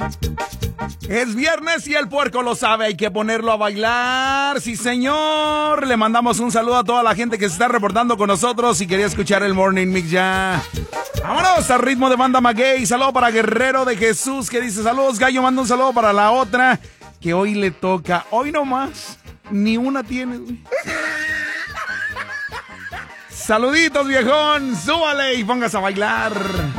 Es viernes y el puerco lo sabe, hay que ponerlo a bailar. Sí, señor. Le mandamos un saludo a toda la gente que se está reportando con nosotros y quería escuchar el Morning Mix ya. Vámonos al ritmo de Banda Maguey. Saludo para Guerrero de Jesús que dice saludos. Gallo manda un saludo para la otra que hoy le toca. Hoy nomás, ni una tienes, güey. Saluditos, viejón. Súbale y póngase a bailar.